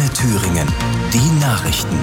Antenne Thüringen. Die Nachrichten.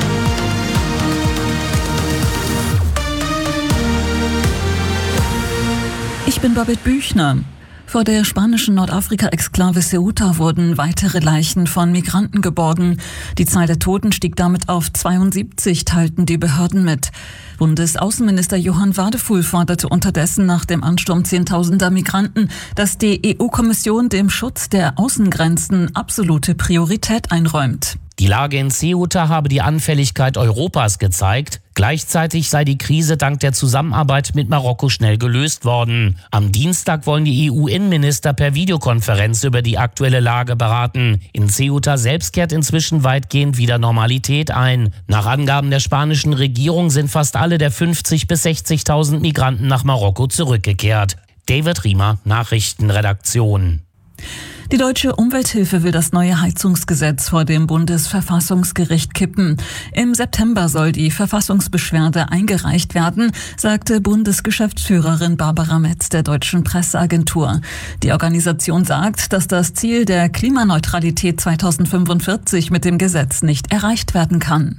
Ich bin Babette Büchner. Vor der spanischen Nordafrika-Exklave Ceuta wurden weitere Leichen von Migranten geborgen. Die Zahl der Toten stieg damit auf 72, teilten die Behörden mit. Bundesaußenminister Johann Wadefuhl forderte unterdessen nach dem Ansturm Zehntausender Migranten, dass die EU-Kommission dem Schutz der Außengrenzen absolute Priorität einräumt. Die Lage in Ceuta habe die Anfälligkeit Europas gezeigt. Gleichzeitig sei die Krise dank der Zusammenarbeit mit Marokko schnell gelöst worden. Am Dienstag wollen die EU-Innenminister per Videokonferenz über die aktuelle Lage beraten. In Ceuta selbst kehrt inzwischen weitgehend wieder Normalität ein. Nach Angaben der spanischen Regierung sind fast alle der 50.000 bis 60.000 Migranten nach Marokko zurückgekehrt. David Riemer, Nachrichtenredaktion. Die Deutsche Umwelthilfe will das neue Heizungsgesetz vor dem Bundesverfassungsgericht kippen. Im September soll die Verfassungsbeschwerde eingereicht werden, sagte Bundesgeschäftsführerin Barbara Metz der Deutschen Presseagentur. Die Organisation sagt, dass das Ziel der Klimaneutralität 2045 mit dem Gesetz nicht erreicht werden kann.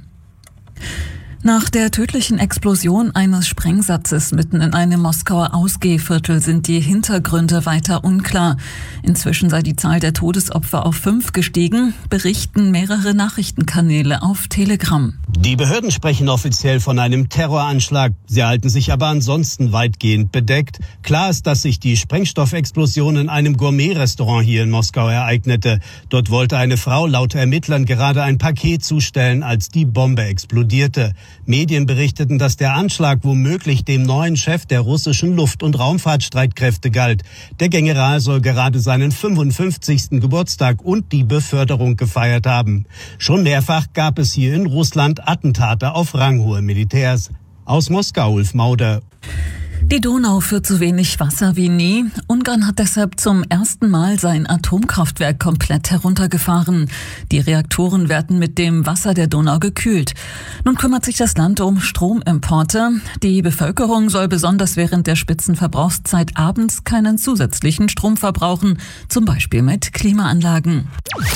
Nach der tödlichen Explosion eines Sprengsatzes mitten in einem Moskauer Ausgehviertel sind die Hintergründe weiter unklar. Inzwischen sei die Zahl der Todesopfer auf 5 gestiegen, berichten mehrere Nachrichtenkanäle auf Telegram. Die Behörden sprechen offiziell von einem Terroranschlag. Sie halten sich aber ansonsten weitgehend bedeckt. Klar ist, dass sich die Sprengstoffexplosion in einem Gourmet-Restaurant hier in Moskau ereignete. Dort wollte eine Frau laut Ermittlern gerade ein Paket zustellen, als die Bombe explodierte. Medien berichteten, dass der Anschlag womöglich dem neuen Chef der russischen Luft- und Raumfahrtstreitkräfte galt. Der General soll gerade seinen 55. Geburtstag und die Beförderung gefeiert haben. Schon mehrfach gab es hier in Russland Attentate auf ranghohe Militärs. Aus Moskau, Ulf Mauder. Die Donau führt so wenig Wasser wie nie. Ungarn hat deshalb zum ersten Mal sein Atomkraftwerk komplett heruntergefahren. Die Reaktoren werden mit dem Wasser der Donau gekühlt. Nun kümmert sich das Land um Stromimporte. Die Bevölkerung soll besonders während der Spitzenverbrauchszeit abends keinen zusätzlichen Strom verbrauchen, zum Beispiel mit Klimaanlagen.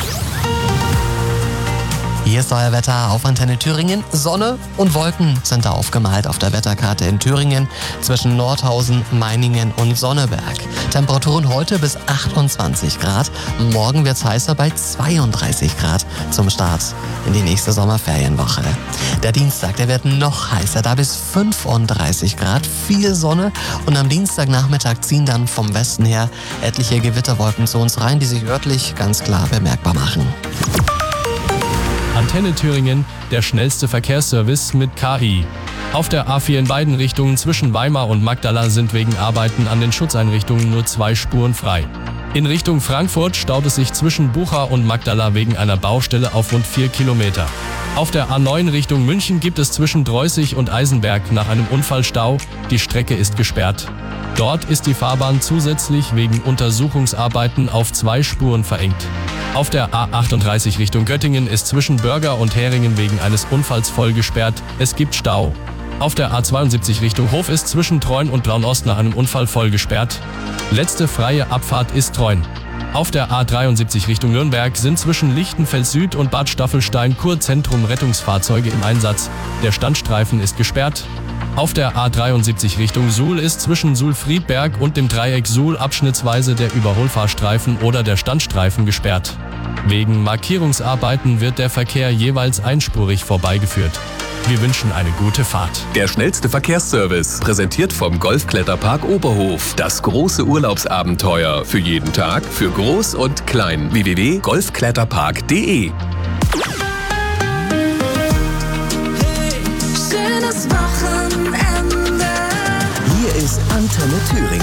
Hier ist euer Wetter auf Antenne Thüringen. Sonne und Wolken sind da aufgemalt auf der Wetterkarte in Thüringen zwischen Nordhausen, Meiningen und Sonneberg. Temperaturen heute bis 28 Grad. Morgen wird's heißer bei 32 Grad zum Start in die nächste Sommerferienwoche. Der Dienstag, der wird noch heißer, da bis 35 Grad, viel Sonne. Und am Dienstagnachmittag ziehen dann vom Westen her etliche Gewitterwolken zu uns rein, die sich örtlich ganz klar bemerkbar machen. Antenne Thüringen, der schnellste Verkehrsservice mit KI. Auf der A4 in beiden Richtungen zwischen Weimar und Magdala sind wegen Arbeiten an den Schutzeinrichtungen nur 2 Spuren frei. In Richtung Frankfurt staut es sich zwischen Bucha und Magdala wegen einer Baustelle auf rund 4 Kilometer. Auf der A9 Richtung München gibt es zwischen Dreußig und Eisenberg nach einem Unfall Stau. Die Strecke ist gesperrt. Dort ist die Fahrbahn zusätzlich wegen Untersuchungsarbeiten auf 2 Spuren verengt. Auf der A38 Richtung Göttingen ist zwischen Börger und Heringen wegen eines Unfalls voll gesperrt. Es gibt Stau. Auf der A72 Richtung Hof ist zwischen Treuen und Blaunost nach einem Unfall voll gesperrt. Letzte freie Abfahrt ist Treuen. Auf der A73 Richtung Nürnberg sind zwischen Lichtenfels Süd und Bad Staffelstein Kurzentrum Rettungsfahrzeuge im Einsatz. Der Standstreifen ist gesperrt. Auf der A73 Richtung Suhl ist zwischen Suhl-Friedberg und dem Dreieck Suhl abschnittsweise der Überholfahrstreifen oder der Standstreifen gesperrt. Wegen Markierungsarbeiten wird der Verkehr jeweils einspurig vorbeigeführt. Wir wünschen eine gute Fahrt. Der schnellste Verkehrsservice, präsentiert vom Golfkletterpark Oberhof. Das große Urlaubsabenteuer für jeden Tag, für Groß und Klein. www.golfkletterpark.de. Hier ist Antenne Thüringen.